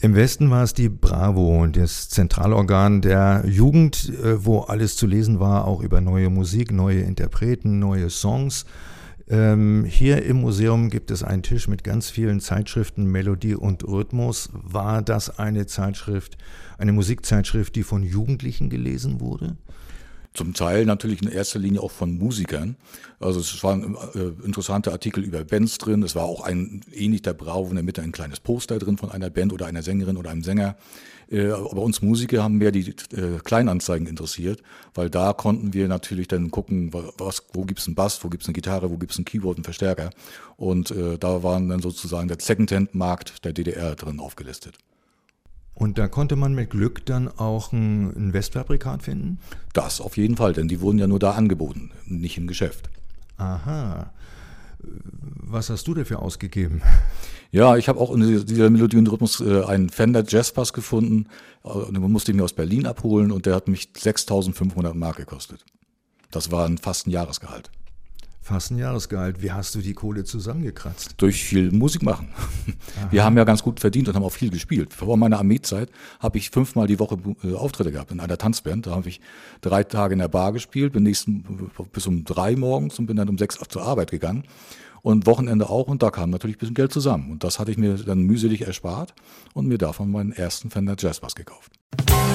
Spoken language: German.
Im Westen war es die Bravo, das Zentralorgan der Jugend, wo alles zu lesen war, auch über neue Musik, neue Interpreten, neue Songs. Hier im Museum gibt es einen Tisch mit ganz vielen Zeitschriften, Melodie und Rhythmus. War das eine Zeitschrift, eine Musikzeitschrift, die von Jugendlichen gelesen wurde? Zum Teil natürlich in erster Linie auch von Musikern. Also es waren interessante Artikel über Bands drin. Es war auch ähnlich der Bravo in der Mitte ein kleines Poster drin von einer Band oder einer Sängerin oder einem Sänger. Aber uns Musiker haben mehr die Kleinanzeigen interessiert, weil da konnten wir natürlich dann gucken, wo gibt's einen Bass, wo gibt's eine Gitarre, wo gibt's ein Keyboard, einen Verstärker. Und da waren dann sozusagen der Secondhand-Markt der DDR drin aufgelistet. Und da konnte man mit Glück dann auch ein Westfabrikat finden? Das auf jeden Fall, denn die wurden ja nur da angeboten, nicht im Geschäft. Aha. Was hast du dafür ausgegeben? Ja, ich habe auch in dieser Melodie und Rhythmus einen Fender Jazzbass gefunden. Den musste ich mir aus Berlin abholen und der hat mich 6.500 Mark gekostet. Das war fast ein Jahresgehalt. Fast ein Jahresgehalt. Wie hast du die Kohle zusammengekratzt? Durch viel Musik machen. Aha. Wir haben ja ganz gut verdient und haben auch viel gespielt. Vor meiner Armeezeit habe ich 5-mal die Woche Auftritte gehabt in einer Tanzband. Da habe ich 3 Tage in der Bar gespielt, bin bis um 3 morgens und bin dann um 6 zur Arbeit gegangen. Und Wochenende auch, und da kam natürlich ein bisschen Geld zusammen. Und das hatte ich mir dann mühselig erspart und mir davon meinen ersten Fender Jazzbass gekauft.